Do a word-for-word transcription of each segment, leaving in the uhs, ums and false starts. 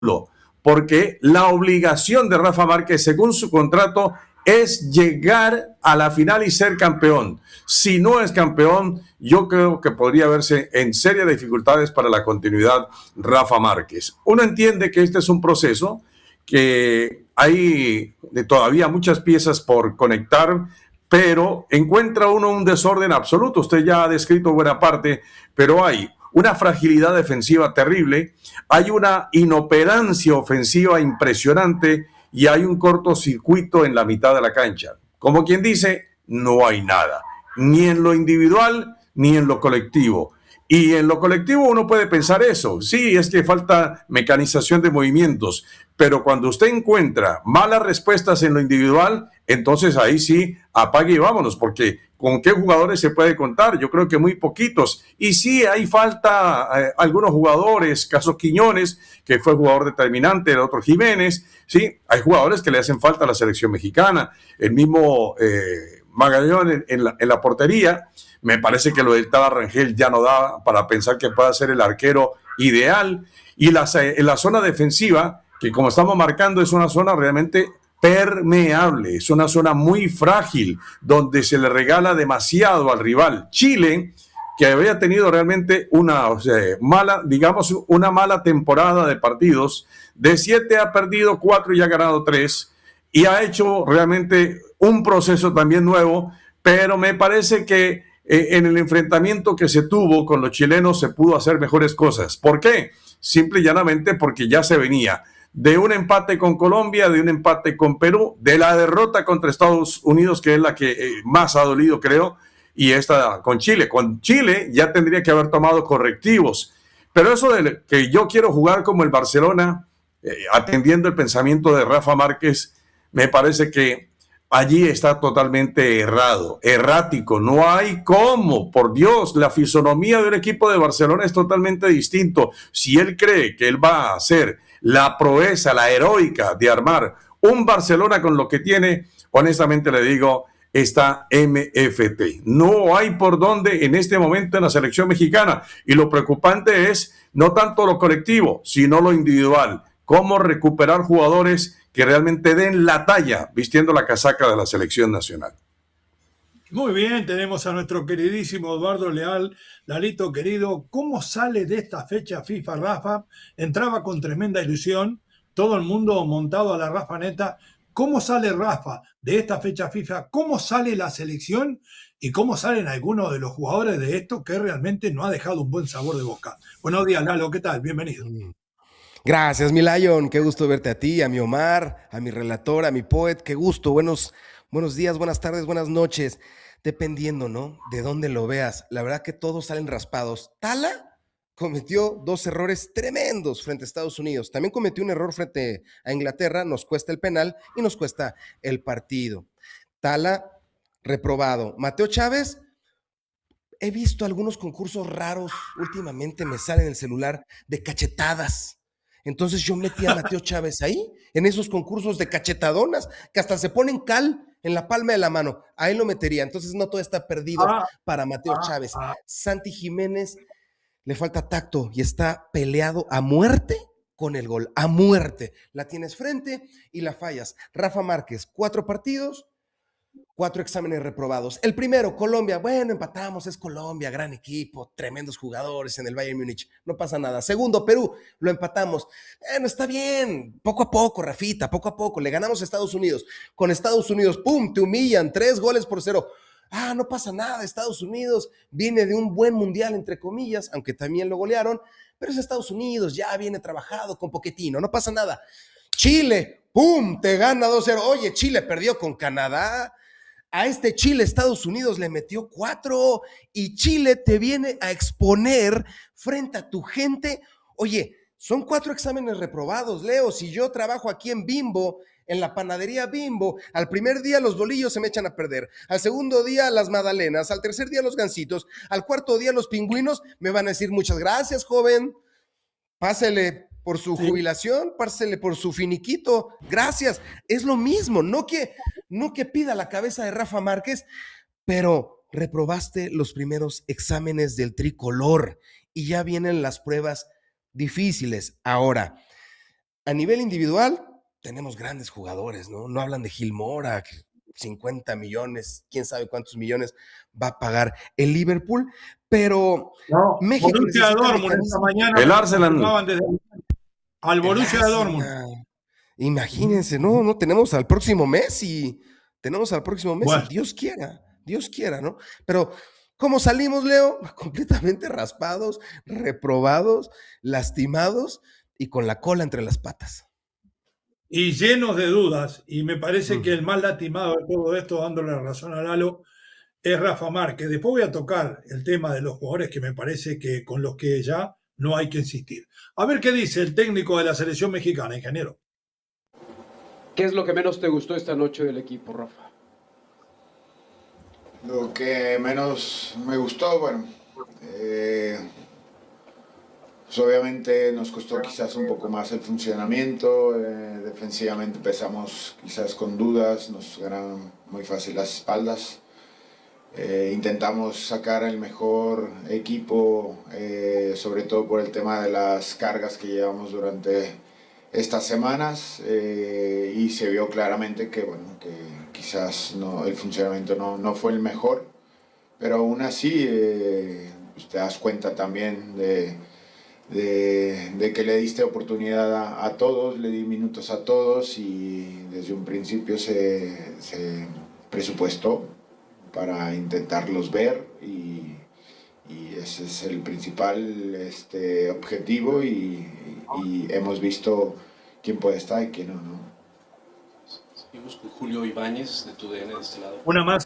porque la obligación de Rafa Márquez, según su contrato, es llegar a la final y ser campeón. Si no es campeón, yo creo que podría verse en serias dificultades para la continuidad Rafa Márquez. Uno entiende que este es un proceso, que hay todavía muchas piezas por conectar, pero encuentra uno un desorden absoluto. Usted ya ha descrito buena parte, pero hay una fragilidad defensiva terrible, hay una inoperancia ofensiva impresionante y hay un cortocircuito en la mitad de la cancha. Como quien dice, no hay nada, ni en lo individual ni en lo colectivo. Y en lo colectivo uno puede pensar eso, sí, es que falta mecanización de movimientos, pero cuando usted encuentra malas respuestas en lo individual, entonces ahí sí, apague y vámonos, porque ¿con qué jugadores se puede contar? Yo creo que muy poquitos. Y sí, hay falta eh, algunos jugadores, caso Quiñones, que fue jugador determinante, el otro Jiménez, sí, hay jugadores que le hacen falta a la selección mexicana, el mismo eh, Magallón en, en, la, en la portería. Me parece que lo del Tala Rangel ya no da para pensar que pueda ser el arquero ideal. Y la, en la zona defensiva, que como estamos marcando, es una zona realmente permeable, es una zona muy frágil, donde se le regala demasiado al rival. Chile, que había tenido realmente una o sea, mala, digamos, una mala temporada de partidos, de siete ha perdido cuatro y ha ganado tres, y ha hecho realmente un proceso también nuevo, pero me parece que eh, en el enfrentamiento que se tuvo con los chilenos se pudo hacer mejores cosas. ¿Por qué? Simple y llanamente porque ya se venía de un empate con Colombia, de un empate con Perú, de la derrota contra Estados Unidos, que es la que eh, más ha dolido, creo, y esta con Chile. Con Chile ya tendría que haber tomado correctivos. Pero eso de que yo quiero jugar como el Barcelona, eh, atendiendo el pensamiento de Rafa Márquez, me parece que allí está totalmente errado, errático, no hay cómo, por Dios, la fisonomía de un equipo de Barcelona es totalmente distinto. Si él cree que él va a hacer la proeza, la heroica de armar un Barcelona con lo que tiene, honestamente le digo, está M F T. No hay por dónde en este momento en la selección mexicana. Y lo preocupante es no tanto lo colectivo, sino lo individual. Cómo recuperar jugadores que realmente den la talla vistiendo la casaca de la selección nacional. Muy bien, tenemos a nuestro queridísimo Eduardo Leal. Lalito querido, ¿cómo sale de esta fecha FIFA Rafa? Entraba con tremenda ilusión, todo el mundo montado a la Rafa neta. ¿Cómo sale Rafa de esta fecha FIFA? ¿Cómo sale la selección? ¿Y cómo salen algunos de los jugadores de esto que realmente no ha dejado un buen sabor de boca? Buenos días, Lalo, ¿qué tal? Bienvenido. Gracias, mi Lion. Qué gusto verte a ti, a mi Omar, a mi relator, a mi poet. Qué gusto. Buenos, buenos días, buenas tardes, buenas noches. Dependiendo, ¿no? De dónde lo veas. La verdad que todos salen raspados. Tala cometió dos errores tremendos frente a Estados Unidos. También cometió un error frente a Inglaterra. Nos cuesta el penal y nos cuesta el partido. Tala, reprobado. Mateo Chávez, he visto algunos concursos raros. Últimamente me sale en el celular de cachetadas. Entonces yo metí a Mateo Chávez ahí, en esos concursos de cachetadonas, que hasta se ponen cal en la palma de la mano. Ahí lo metería. Entonces no todo está perdido Ah, para Mateo ah, Chávez. ah. Santi Jiménez le falta tacto y está peleado a muerte con el gol. A muerte. La tienes frente y la fallas. Rafa Márquez, cuatro partidos, cuatro exámenes reprobados. El primero, Colombia. Bueno, empatamos, es Colombia, gran equipo, tremendos jugadores en el Bayern Múnich. No pasa nada. Segundo, Perú, lo empatamos. Bueno, está bien, poco a poco, Rafita, poco a poco. Le ganamos a Estados Unidos. Con Estados Unidos, pum, te humillan, tres goles por cero. Ah, no pasa nada, Estados Unidos viene de un buen mundial, entre comillas, aunque también lo golearon, pero es Estados Unidos, ya viene trabajado con Pochettino, no pasa nada. Chile, pum, te gana dos cero. Oye, Chile perdió con Canadá. A este Chile, Estados Unidos le metió cuatro y Chile te viene a exponer frente a tu gente. Oye, son cuatro exámenes reprobados, Leo. Si yo trabajo aquí en Bimbo, en la panadería Bimbo, al primer día los bolillos se me echan a perder, al segundo día las magdalenas, al tercer día los gansitos, al cuarto día los pingüinos, me van a decir muchas gracias, joven. Pásele por su Sí. jubilación, pásele por su finiquito, gracias. Es lo mismo, no que, no que pida la cabeza de Rafa Márquez, pero reprobaste los primeros exámenes del tricolor y ya vienen las pruebas difíciles. Ahora, A nivel individual, tenemos grandes jugadores, ¿no? No hablan de Gil Mora, cincuenta millones, quién sabe cuántos millones va a pagar el Liverpool, pero No, México Borussia necesita Dortmund, esta mecanismos. mañana El me lo Arsenal. confirmaban desde al El Borussia Dortmund. Arsenal. Imagínense, no, no tenemos al próximo Messi, tenemos al próximo Messi, Bueno, Dios quiera, Dios quiera, ¿no? Pero, ¿cómo salimos, Leo? Completamente raspados, reprobados, lastimados y con la cola entre las patas. y llenos de dudas, y me parece Mm. que el más lastimado de todo esto, dándole la razón a Lalo, es Rafa Márquez. Después voy a tocar el tema de los jugadores que me parece que con los que ya no hay que insistir. A ver qué dice el técnico de la selección mexicana, ingeniero. ¿Qué es lo que menos te gustó esta noche del equipo, Rafa? Lo que menos me gustó, bueno, eh, pues obviamente nos costó quizás un poco más el funcionamiento, eh, defensivamente empezamos quizás con dudas, nos ganaron muy fácil las espaldas. Eh, intentamos sacar el mejor equipo, eh, sobre todo por el tema de las cargas que llevamos durante estas semanas, eh, y se vio claramente que, bueno, que quizás no, el funcionamiento no, no fue el mejor, pero aún así eh, pues te das cuenta también de, de, de que le diste oportunidad a, a todos, le di minutos a todos y desde un principio se, se presupuestó para intentarlos ver y, y ese es el principal este, objetivo y, y hemos visto quién puede estar y quién no, ¿no? Seguimos con Julio Ibáñez de TUDN de este lado. Una más.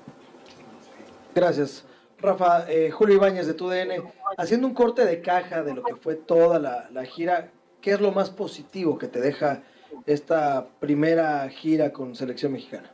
Gracias. Rafa, eh, Julio Ibáñez de TUDN, haciendo un corte de caja de lo que fue toda la, la gira, ¿qué es lo más positivo que te deja esta primera gira con selección mexicana?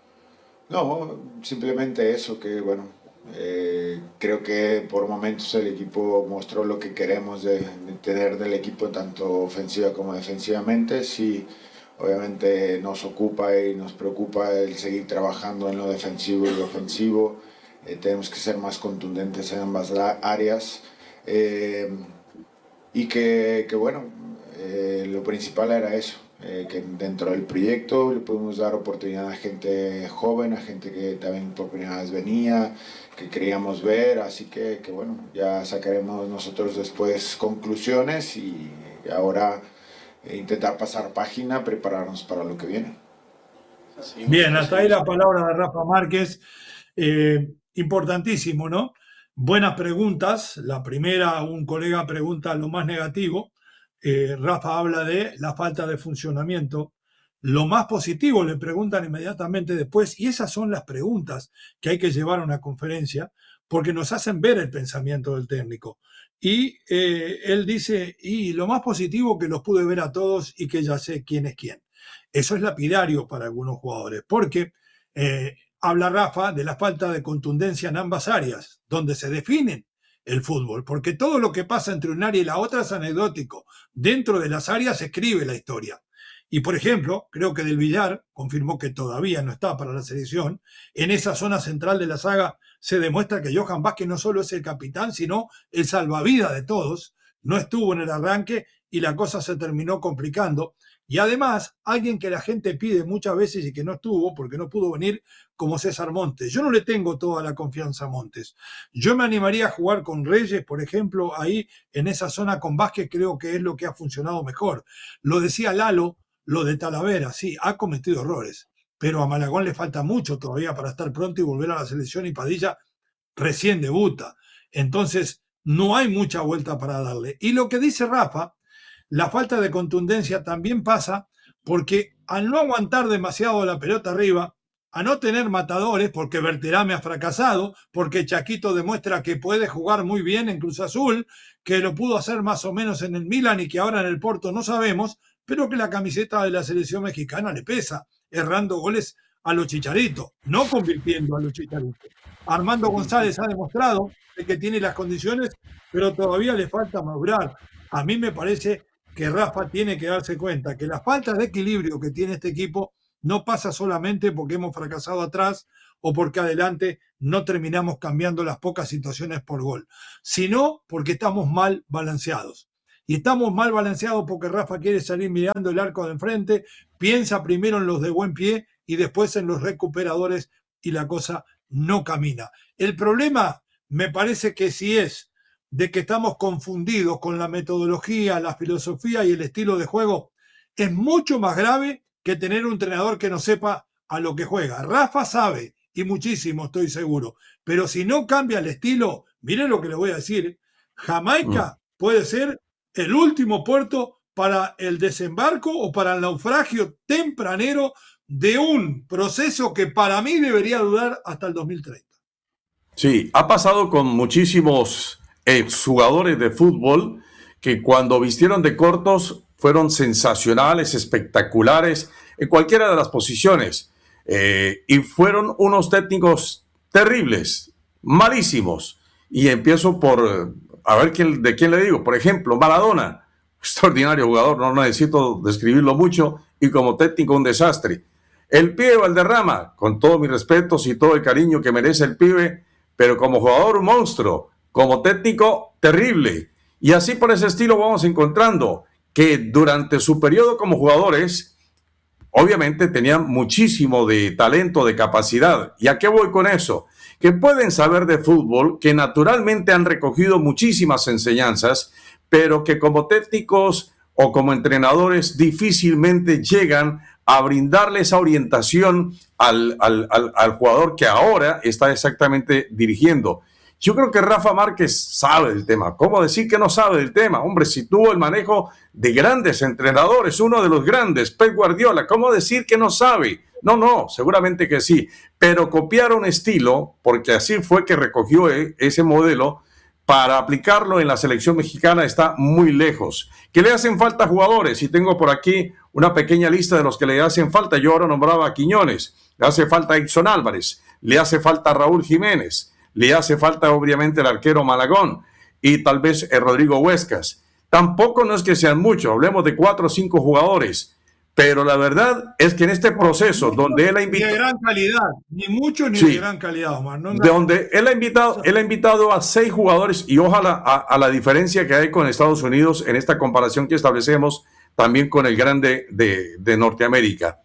No, simplemente eso, que bueno, eh, creo que por momentos el equipo mostró lo que queremos de, de tener del equipo, tanto ofensiva como defensivamente. Sí, obviamente nos ocupa y nos preocupa el seguir trabajando en lo defensivo y lo ofensivo. Eh, tenemos que ser más contundentes en ambas áreas. Eh, y que, que bueno, eh, lo principal era eso. Eh, que dentro del proyecto le podemos dar oportunidad a gente joven, a gente que también por primera vez venía, que queríamos ver, así que, que bueno, ya sacaremos nosotros después conclusiones y ahora eh, intentar pasar página, prepararnos para lo que viene. Bien, hasta ahí la palabra de Rafa Márquez. Eh, importantísimo, ¿no? Buenas preguntas. La primera, un colega pregunta lo más negativo. Eh, Rafa habla de la falta de funcionamiento. Lo más positivo le preguntan inmediatamente después, y esas son las preguntas que hay que llevar a una conferencia, porque nos hacen ver el pensamiento del técnico. Y eh, él dice, y lo más positivo que los pude ver a todos y que ya sé quién es quién. Eso es lapidario para algunos jugadores, porque eh, habla Rafa de la falta de contundencia en ambas áreas, donde se definen el fútbol, porque todo lo que pasa entre un área y la otra es anecdótico. Dentro de las áreas se escribe la historia. Y, por ejemplo, creo que Del Villar confirmó que todavía no está para la selección. En esa zona central de la saga se demuestra que Johan Vázquez no solo es el capitán, sino el salvavidas de todos. No estuvo en el arranque y la cosa se terminó complicando. Y además, alguien que la gente pide muchas veces y que no estuvo porque no pudo venir, como César Montes. Yo no le tengo toda la confianza a Montes. Yo me animaría a jugar con Reyes, por ejemplo, ahí en esa zona con Vázquez, creo que es lo que ha funcionado mejor. Lo decía Lalo, lo de Talavera, sí, ha cometido errores, pero a Malagón le falta mucho todavía para estar pronto y volver a la selección, y Padilla recién debuta. Entonces, no hay mucha vuelta para darle. Y lo que dice Rafa, la falta de contundencia también pasa porque al no aguantar demasiado la pelota arriba, a no tener matadores, porque Berterame ha fracasado, porque Chaquito demuestra que puede jugar muy bien en Cruz Azul, que lo pudo hacer más o menos en el Milan y que ahora en el Porto no sabemos, pero que la camiseta de la selección mexicana le pesa, errando goles a los Chicharitos, no convirtiendo a los Chicharitos. Armando González ha demostrado que tiene las condiciones, pero todavía le falta madurar. A mí me parece que Rafa tiene que darse cuenta que la falta de equilibrio que tiene este equipo no pasa solamente porque hemos fracasado atrás o porque adelante no terminamos cambiando las pocas situaciones por gol, sino porque estamos mal balanceados. y estamos mal balanceados porque Rafa quiere salir mirando el arco de enfrente, piensa primero en los de buen pie y después en los recuperadores y la cosa no camina. El problema me parece que sí es de que estamos confundidos con la metodología, la filosofía y el estilo de juego, es mucho más grave que tener un entrenador que no sepa a lo que juega. Rafa sabe, y muchísimo estoy seguro, pero si no cambia el estilo, miren lo que le voy a decir, Jamaica mm. puede ser el último puerto para el desembarco o para el naufragio tempranero de un proceso que para mí debería durar hasta el dos mil treinta. Sí, ha pasado con muchísimos exjugadores de fútbol que cuando vistieron de cortos fueron sensacionales, espectaculares en cualquiera de las posiciones eh, y fueron unos técnicos terribles, malísimos. Y empiezo por, a ver quién, de quién le digo, por ejemplo, Maradona, extraordinario jugador, no necesito describirlo mucho, y como técnico un desastre. El pibe Valderrama, con todos mis respetos y todo el cariño que merece el pibe, pero como jugador un monstruo, como técnico terrible. Y así por ese estilo vamos encontrando que durante su periodo como jugadores, obviamente tenían muchísimo de talento, de capacidad. ¿Y a qué voy con eso? Que pueden saber de fútbol, que naturalmente han recogido muchísimas enseñanzas, pero que como técnicos o como entrenadores difícilmente llegan a brindarle esa orientación al, al, al, al jugador que ahora está exactamente dirigiendo. Yo creo que Rafa Márquez sabe del tema. ¿Cómo decir que no sabe del tema? Hombre, si tuvo el manejo de grandes entrenadores, uno de los grandes, Pep Guardiola, ¿cómo decir que no sabe? No, no, seguramente que sí. Pero copiar un estilo, porque así fue que recogió ese modelo, para aplicarlo en la selección mexicana está muy lejos. ¿Que le hacen falta jugadores? Y tengo por aquí una pequeña lista de los que le hacen falta. Yo ahora nombraba a Quiñones, le hace falta a Edson Álvarez, le hace falta a Raúl Jiménez, le hace falta obviamente el arquero Malagón y tal vez el Rodrigo Huescas. Tampoco no es que sean muchos, hablemos de cuatro o cinco jugadores, pero la verdad es que en este proceso no, donde él ha invitado... Ni de gran calidad, ni mucho ni sí, de gran calidad, Omar. No, de donde él ha, invitado, él ha invitado a seis jugadores y ojalá a, a la diferencia que hay con Estados Unidos en esta comparación que establecemos también con el grande de, de Norteamérica.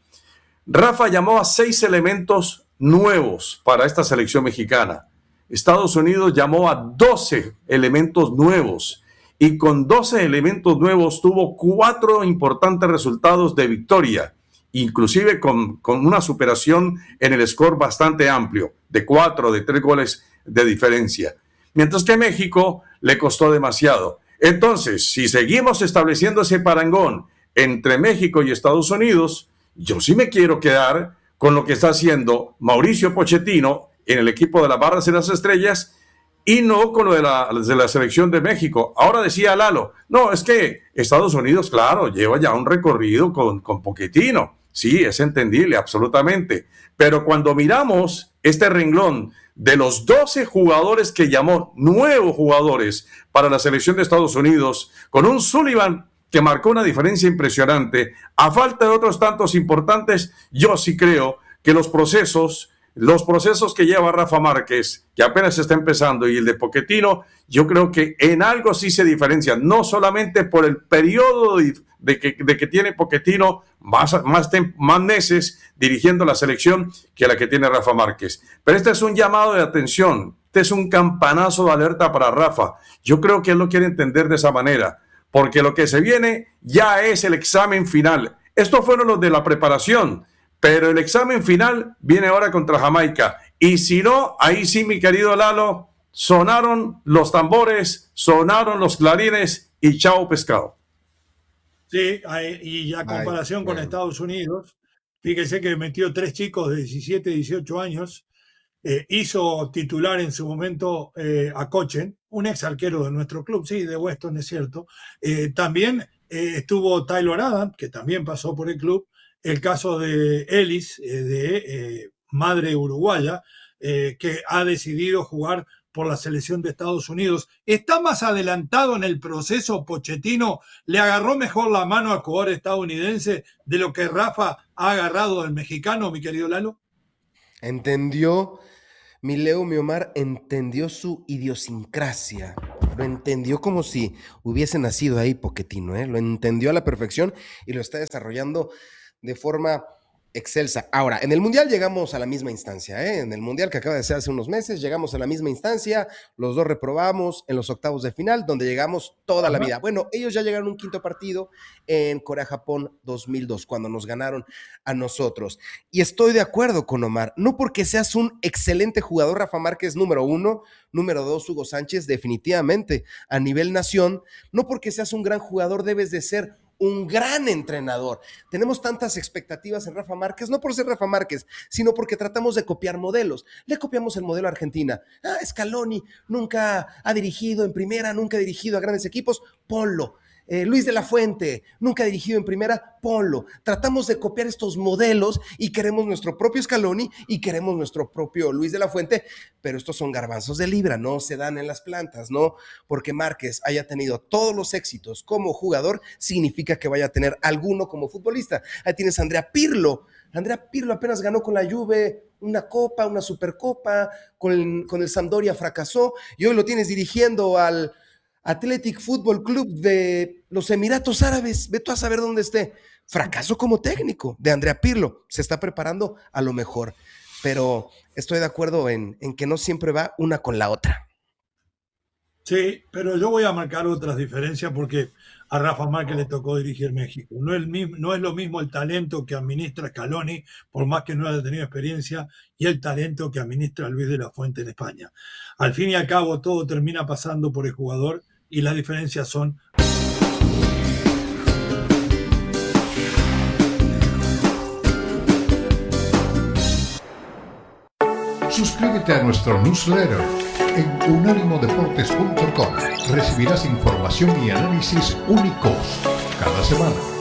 Rafa llamó a seis elementos nuevos para esta selección mexicana. Estados Unidos llamó a doce elementos nuevos y con doce elementos nuevos tuvo cuatro importantes resultados de victoria, inclusive con, con una superación en el score bastante amplio, de cuatro, de tres goles de diferencia. Mientras que a México le costó demasiado. Entonces, si seguimos estableciendo ese parangón entre México y Estados Unidos, yo sí me quiero quedar con lo que está haciendo Mauricio Pochettino en el equipo de las Barras y las Estrellas y no con lo de la, de la selección de México. Ahora decía Lalo, no, es que Estados Unidos, claro, lleva ya un recorrido con, con Pochettino. Sí, es entendible, absolutamente. Pero cuando miramos este renglón de los doce jugadores que llamó, nuevos jugadores para la selección de Estados Unidos, con un Sullivan que marcó una diferencia impresionante, a falta de otros tantos importantes, yo sí creo que los procesos, los procesos que lleva Rafa Márquez, que apenas está empezando, y el de Pochettino, yo creo que en algo sí se diferencia, no solamente por el periodo de, de, que, de que tiene Pochettino más, más, más meses dirigiendo la selección que la que tiene Rafa Márquez. Pero este es un llamado de atención, este es un campanazo de alerta para Rafa. Yo creo que él lo quiere entender de esa manera, porque lo que se viene ya es el examen final. Estos fueron los de la preparación, pero el examen final viene ahora contra Jamaica. Y si no, ahí sí, mi querido Lalo, sonaron los tambores, sonaron los clarines y chao pescado. Sí, y a comparación Ay, con bueno. Estados Unidos, fíjese que metió tres chicos de diecisiete, dieciocho años, eh, hizo titular en su momento eh, a Cochen, un ex arquero de nuestro club, sí, de Weston, es cierto. Eh, también eh, estuvo Taylor Adams, que también pasó por el club, el caso de Ellis, eh, de eh, madre uruguaya, eh, que ha decidido jugar por la selección de Estados Unidos. ¿Está más adelantado en el proceso Pochettino? ¿Le agarró mejor la mano al jugador estadounidense de lo que Rafa ha agarrado del mexicano, mi querido Lalo? Entendió Mi Leo, mi Omar, entendió su idiosincrasia. Lo entendió como si hubiese nacido ahí Pochettino, ¿eh? Lo entendió a la perfección y lo está desarrollando de forma excelsa. Ahora, en el Mundial llegamos a la misma instancia, ¿eh? En el Mundial que acaba de ser hace unos meses, llegamos a la misma instancia, los dos reprobamos en los octavos de final, donde llegamos toda la vida. Bueno, ellos ya llegaron a un quinto partido en Corea-Japón dos mil dos, cuando nos ganaron a nosotros. Y estoy de acuerdo con Omar, no porque seas un excelente jugador, Rafa Márquez, número uno, número dos, Hugo Sánchez, definitivamente, a nivel nación, no porque seas un gran jugador debes de ser un gran entrenador. Tenemos tantas expectativas en Rafa Márquez, no por ser Rafa Márquez, sino porque tratamos de copiar modelos. Le copiamos el modelo a Argentina. Ah, Scaloni nunca ha dirigido en primera, nunca ha dirigido a grandes equipos, ponlo. Eh, Luis de la Fuente, nunca ha dirigido en primera, ponlo. Tratamos de copiar estos modelos y queremos nuestro propio Scaloni y queremos nuestro propio Luis de la Fuente, pero estos son garbanzos de libra, no se dan en las plantas, no porque Márquez haya tenido todos los éxitos como jugador, significa que vaya a tener alguno como futbolista. Ahí tienes a Andrea Pirlo. Andrea Pirlo apenas ganó con la Juve una copa, una supercopa, con, con el Sampdoria fracasó y hoy lo tienes dirigiendo al Athletic Football Club de los Emiratos Árabes, ve tú a saber dónde esté. Fracaso como técnico de Andrea Pirlo, se está preparando a lo mejor, pero estoy de acuerdo en, en que no siempre va una con la otra. Sí, pero yo voy a marcar otras diferencias porque a Rafa Márquez le tocó dirigir México. No es, el mismo, no es lo mismo el talento que administra Scaloni, por más que no haya tenido experiencia, y el talento que administra Luis de la Fuente en España. Al fin y al cabo, todo termina pasando por el jugador y las diferencias son... Suscríbete a nuestro newsletter en unánimo deportes punto com. Recibirás información y análisis únicos cada semana.